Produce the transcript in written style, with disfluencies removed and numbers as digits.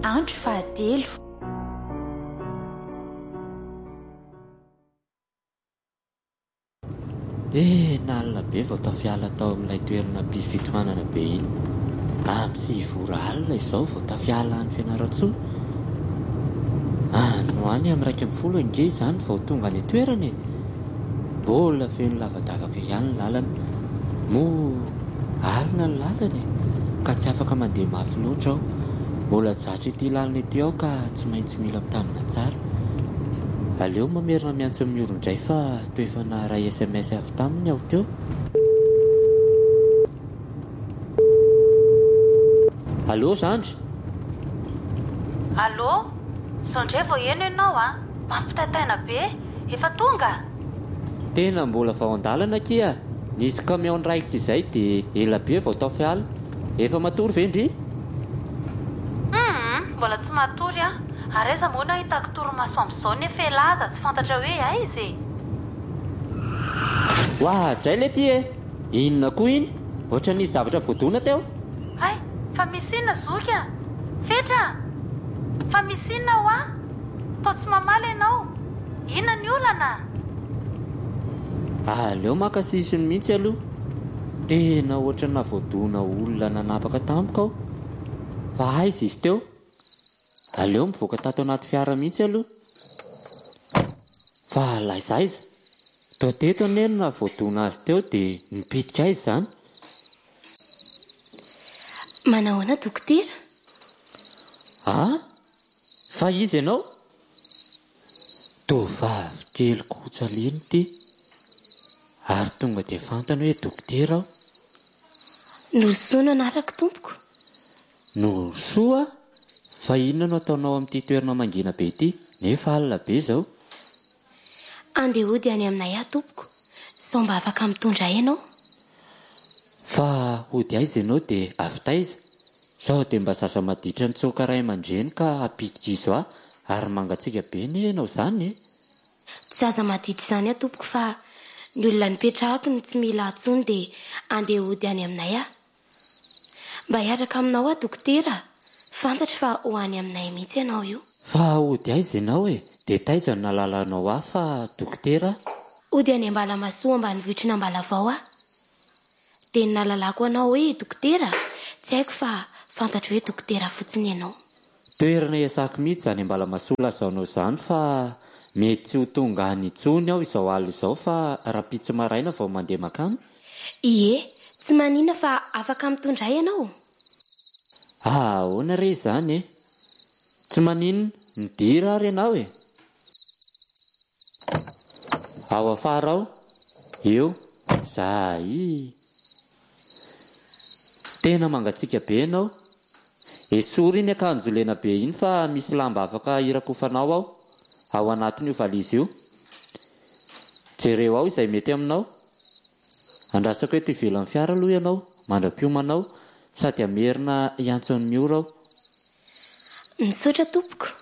andro fahatelo. Nalina be vao tafiala tao amin'ilay toerana pisy fitohanana be iny. Tamin'ny 7 alina izao vao tafiala any Fianaratsoa. No any amin'ny 1:30 inge izany vao tonga any toerana. Mbola feno lavadavaka ihany ny lalana. Alina ny lalana ka tsy afaka mandeha mafy loatra aho. Mbola zatra ity lalana ity aho ka tsy maintsy mila mitanina tsara. Aleo mamerina miantso amin'ny olon-dray fa toa efa naharay SMS avy taminy aho teo. Allo Zandry? Allo? Sondray vao eno ianao a? Mampitataina be, efa tonga? Tena mbola vao an-dalana kia. Nisy camion raikitra izay dia ela be vao tafiala. Efa matory vendry? Mbola tsy matory a. Areza moa nahitako torimaso amin'izao nefa elaza tsy fantatra hoe aiza e. Dray le ty e. Inona koa iny? Ohatra nisy zavatra voadona teo? Hay, fa misy inona zoky a? Fetra! Fa misy inona ho a? Tao tsy mamaly ianao. Inona ny olana? Aleo maka sisiny mihitsy aloha. Tena ohatra na voadona olona nanapaka tamiko aho. Fa aiza izy teo? Aleo mivoaka tato anaty fiara mihitsy aloha. Fa laizaiza. Tao teto aneno na voadona azy teo dia nipitika aiza izany? Manahoana dokotera? Fa izy ianao? Tovavy kely kotsaliana ity. Ary tonga dia fantany hoe dokotera aho. Nolosoa no anarako tompoko. Nolosoa? Fa inona no ataonao amin'ity toerana mangina be ity? Nefa alina be izao. Andeha hody any aminay ahy tompoko. Sao mba afaka mitondra ianao? Fa hody aiza ianao dia avy taiza? Sao dia mba zaza maditra nitsoaka ray aman-dreny ka hapitika izo aho ary mangatsiaka be ny ianao izany e? Tsy aza maditra izany aho tompoko fa ny olona nipetrahako no tsy mila antsony dia andeha hody any aminay ahy. Mba hiaraka aminao aho dokotera. Fantatro fa ho any aminay mihitsy ianao io. Fa hody aiza ianao e? Dia taiza no nalalanao aho fa dokotera? Hody any Ambalamasoa ambanivohitra Ambalavao aho. Dia nalalako anao hoe dokotera. Tsy haiko fa fantatro hoe dokotera fotsiny ianao. Toerana iasako mihitsy izany Ambalamasoa lazaonao izany fa mety tsy ho tonga any intsony aho izao alina izao fa rapitso maraina vao mandeha makany. Ie, tsy manina fa afaka mitondra ianao. Ahoana re izany e? Tsy maninona, midira ary ianao e? Ao afara ao. Eo, tena mangatsiaka be ianao. Esory iny akanjo lena be iny fa misy lamba afaka hirakofanao ao. Ao anatiny io valizy io. Jereo ao izay mety aminao. Andrasako eto ivelan'ny fiara aloha ianao. Mandram-piomanao sady amerina hiantso ny miora aho. Misaotra tompoko.